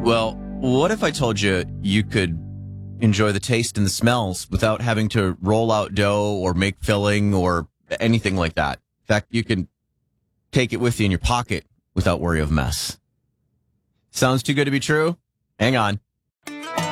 Well, what if I told you you could enjoy the taste and the smells without having to roll out dough or make filling or anything like that? In fact, you can take it with you in your pocket without worry of mess. Sounds too good to be true? Hang on.